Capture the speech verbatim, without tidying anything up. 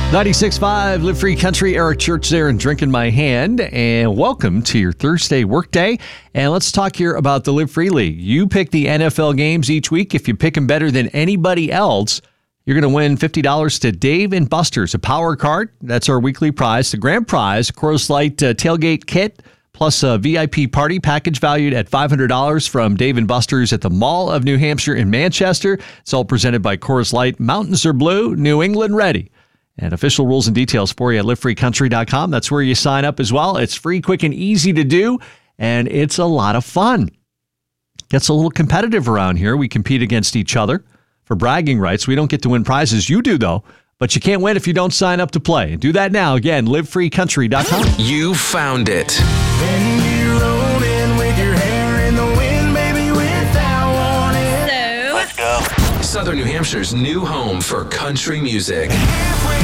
ninety-six point five, Live Free Country. Eric Church there and Drinking My Hand. And welcome to your Thursday workday. And let's talk here about the Live Free League. You pick the N F L games each week. If you pick them better than anybody else, you're going to win fifty dollars to Dave and Buster's, a power card. That's our weekly prize. The grand prize, Coors Light uh, tailgate kit, plus a V I P party package valued at five hundred dollars from Dave and Buster's at the Mall of New Hampshire in Manchester. It's all presented by Coors Light. Mountains are blue, New England ready. And official rules and details for you at live free country dot com. That's where you sign up as well. It's free, quick, and easy to do, and it's a lot of fun. Gets a little competitive around here. We compete against each other for bragging rights. We don't get to win prizes. You do, though. But you can't win if you don't sign up to play. Do that now. Again, live free country dot com. You found it. Then you rolled in with your hair in the wind, baby, without warning. So, Southern New Hampshire's new home for country music. Halfway